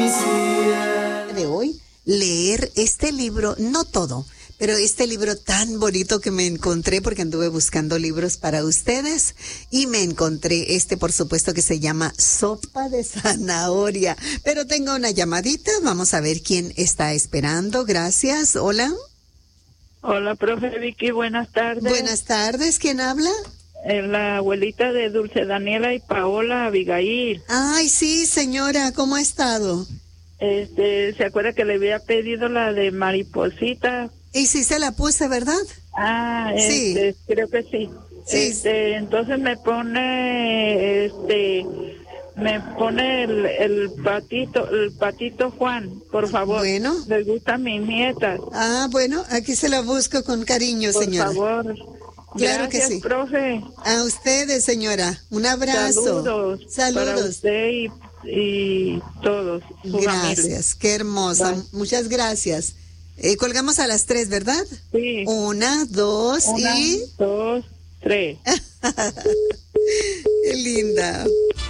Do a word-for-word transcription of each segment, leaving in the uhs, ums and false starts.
De hoy, leer este libro, no todo, pero este libro tan bonito que me encontré porque anduve buscando libros para ustedes y me encontré este, por supuesto, que se llama Sopa de Zanahoria. Pero tengo una llamadita, vamos a ver quién está esperando. Gracias, hola. Hola, profe Vicky, buenas tardes. Buenas tardes, ¿quién habla? Eh, la abuelita de Dulce Daniela y Paola Abigail. Ay, sí, señora, ¿cómo ha estado? Este, ¿se acuerda que le había pedido la de mariposita? Y sí se la puse, ¿verdad? Ah, Sí. este, creo que sí. Sí. Este, entonces me pone, este, me pone el, el patito, el patito Juan, por favor. Bueno. Les gusta a mis nietas. Ah, bueno, aquí se la busco con cariño, Por señora. favor. Claro Gracias, que sí. Profe. A ustedes, señora. Un abrazo. Saludos. Saludos. Para usted y, y todos. Su Gracias, familia. qué hermosa. Bye. Muchas gracias. Eh, colgamos a las tres, ¿verdad? Sí. Una, dos Una, y... dos, tres. Qué linda.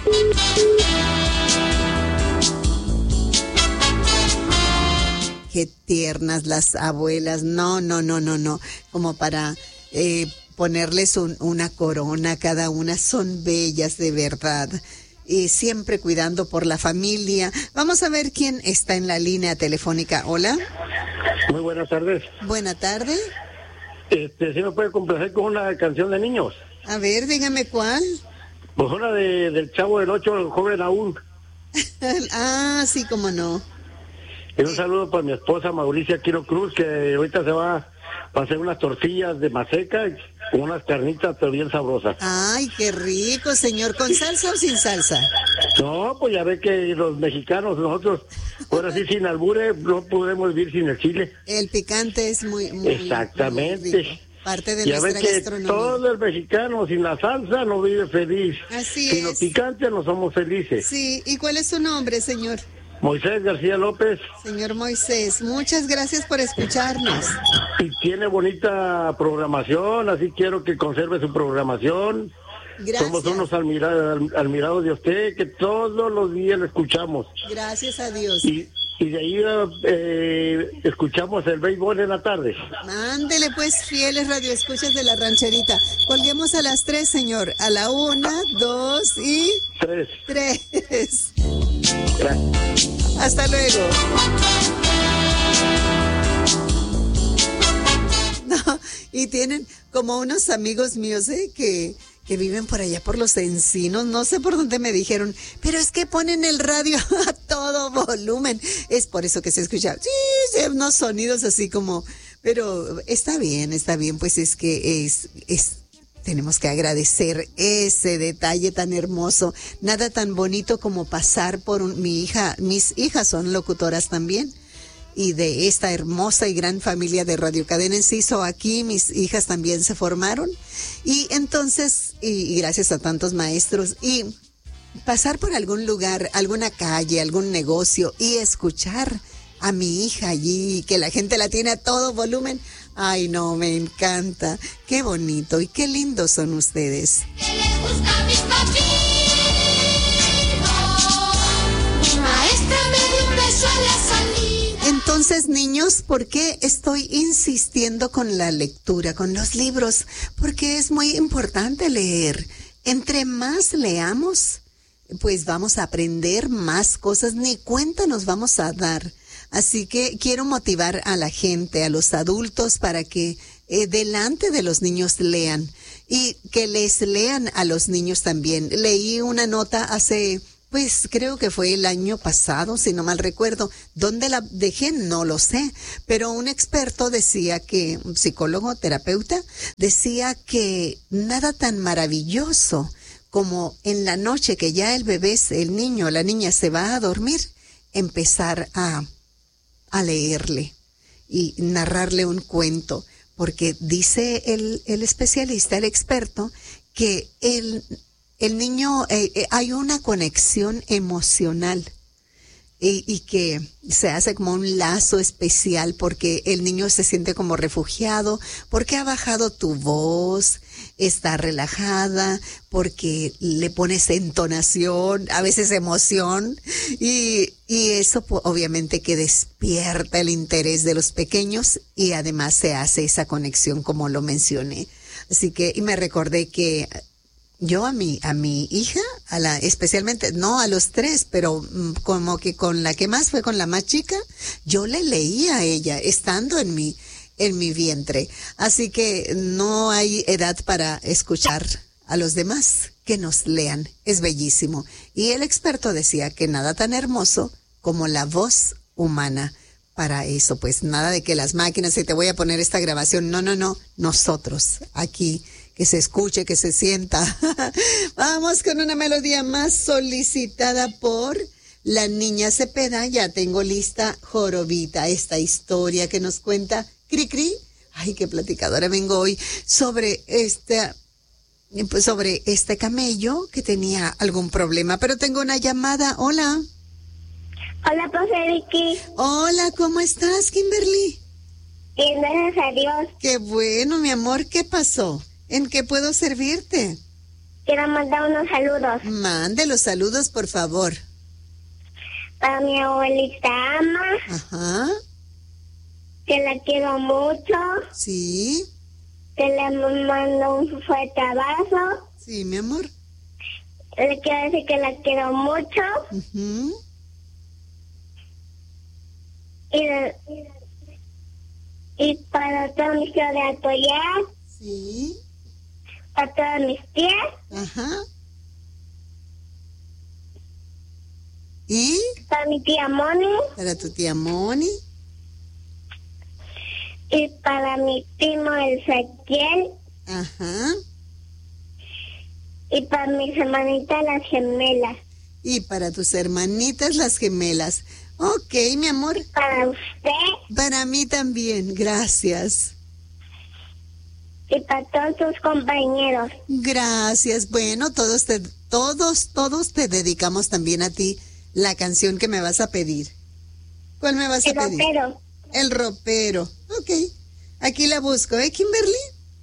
Qué tiernas las abuelas. No, no, no, no, no. Como para eh, ponerles un, una corona a cada una. Son bellas de verdad. Y siempre cuidando por la familia. Vamos a ver quién está en la línea telefónica. Hola. Muy buenas tardes. Buena tarde. Este, ¿sí me puede complacer con una canción de niños? A ver, dígame cuál. Pues una de, del Chavo del Ocho, el joven aún. Ah, sí, cómo no. Y un saludo para mi esposa Mauricia Quiro Cruz, que ahorita se va a hacer unas tortillas de maseca con unas carnitas pero bien sabrosas. Ay, qué rico, señor. ¿Con salsa o sin salsa? No, pues ya ve que los mexicanos, nosotros, ahora sí sin albure, no podemos vivir sin el chile. El picante es muy, muy Exactamente. muy rico. Parte de Ya ve nuestra que gastronomía. todo el mexicano sin la salsa no vive feliz. Así sin lo es. picante no somos felices. Sí, ¿y cuál es su nombre, señor? Moisés García López. Señor Moisés, muchas gracias por escucharnos. Y tiene bonita programación, así quiero que conserve su programación. Gracias. Somos unos almira- al- admirados de usted, que todos los días lo escuchamos. Gracias a Dios. Y, y de ahí eh, escuchamos el béisbol en la tarde. Mándele pues, fieles radioescuchas de la rancherita. Colguemos a las tres, señor. A la una, dos y Tres. tres. Gracias. Hasta luego. No, y tienen como unos amigos míos, ¿eh? Que, que viven por allá por los encinos, no sé por dónde me dijeron, pero es que ponen el radio a todo volumen. Es por eso que se escucha, sí, sí, unos sonidos así como, pero está bien, está bien, pues es que es, es, tenemos que agradecer ese detalle tan hermoso. Nada tan bonito como pasar por un, mi hija, mis hijas son locutoras también. Y de esta hermosa y gran familia de Radio Cadena Enciso, aquí mis hijas también se formaron. Y entonces, y, y gracias a tantos maestros, y pasar por algún lugar, alguna calle, algún negocio y escuchar a mi hija allí, que la gente la tiene a todo volumen. Ay, no, me encanta. Qué bonito y qué lindos son ustedes. ¿Qué les gusta mis papitos? Maestra, me dio un beso a la salida. Entonces, niños, ¿por qué estoy insistiendo con la lectura, con los libros? Porque es muy importante leer. Entre más leamos, pues vamos a aprender más cosas, ni cuenta nos vamos a dar. Así que quiero motivar a la gente, a los adultos, para que eh, delante de los niños lean y que les lean a los niños también. Leí una nota hace, pues creo que fue el año pasado, si no mal recuerdo. ¿Dónde la dejé? No lo sé. Pero un experto decía que, un psicólogo, terapeuta, decía que nada tan maravilloso como en la noche que ya el bebé, el niño, la niña se va a dormir, empezar a a leerle y narrarle un cuento, porque dice el, el especialista, el experto, que el, el niño, eh, eh, hay una conexión emocional y, y que se hace como un lazo especial porque el niño se siente como refugiado, porque ha bajado tu voz está relajada, porque le pones entonación, a veces emoción, y, y eso pues, obviamente que despierta el interés de los pequeños y además se hace esa conexión como lo mencioné. Así que, y me recordé que yo a mi, a mi hija, a la, especialmente, no a los tres, pero mm, como que con la que más fue con la más chica, yo le leía a ella, estando en mi, en mi vientre. Así que no hay edad para escuchar a los demás que nos lean. Es bellísimo. Y el experto decía que nada tan hermoso como la voz humana. Para eso, pues nada de que las máquinas, y te voy a poner esta grabación. No, no, no. Nosotros, aquí, que se escuche, que se sienta. Vamos con una melodía más solicitada por la niña Cepeda. Ya tengo lista Jorobita, esta historia que nos cuenta Cri Cri. Ay, qué platicadora vengo hoy sobre este, pues sobre este camello que tenía algún problema. Pero tengo una llamada. Hola. Hola, profe Vicky. Hola, ¿cómo estás, Kimberly? Bien, gracias a Dios. Qué bueno, mi amor. ¿Qué pasó? ¿En qué puedo servirte? Quiero mandar unos saludos. Mande los saludos, por favor. Para mi abuelita Ama, Ajá. que la quiero mucho, Sí. que le mando un fuerte abrazo. Sí, mi amor. Le quiero decir que la quiero mucho. Ujú. Y, y para todos mis tíos de apoyar, Sí. para todas mis tías, Ajá. ¿Y? para mi tía Moni Para tu tía Moni. y para mi primo Ezequiel Ajá. y para mis hermanitas las gemelas. Y para tus hermanitas las gemelas. Ok, mi amor. Para usted Para mí también. Gracias. y para todos tus compañeros. Gracias. Bueno, todos te, todos, todos te dedicamos también a ti la canción que me vas a pedir. ¿Cuál me vas a El pedir? ropero. El ropero. Ok. Aquí la busco, ¿eh, Kimberly?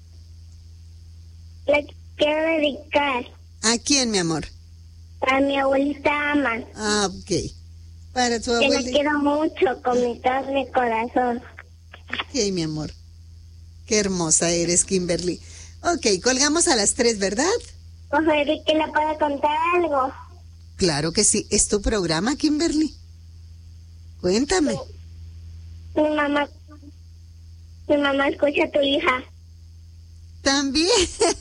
Le quiero dedicar ¿A quién, mi amor? a mi abuelita Ama, Ah, ok. Para tu que la abuelita. quiero mucho con mi todo mi corazón. Ok, mi amor. Qué hermosa eres, Kimberly. Ok, colgamos a las tres, ¿verdad? Profe Vicky, ¿le puedo contar algo? Claro que sí. ¿Es tu programa, Kimberly? Cuéntame. Mi mamá, mi mamá escucha a tu hija. También.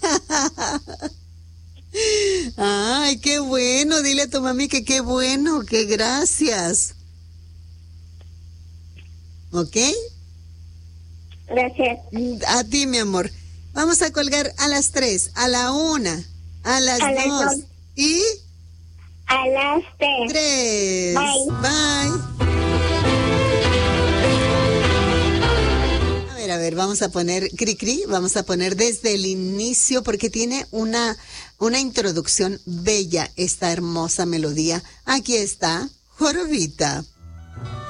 Ay, qué bueno. Dile a tu mami que qué bueno, que gracias. ¿Ok? Gracias. A ti, mi amor. Vamos a colgar a las tres, a la una, a las A las dos dos. y A las tres. tres. Bye. Bye. A ver, a ver, vamos a poner Cri Cri, vamos a poner desde el inicio porque tiene una, una introducción bella esta hermosa melodía. Aquí está Jorobita.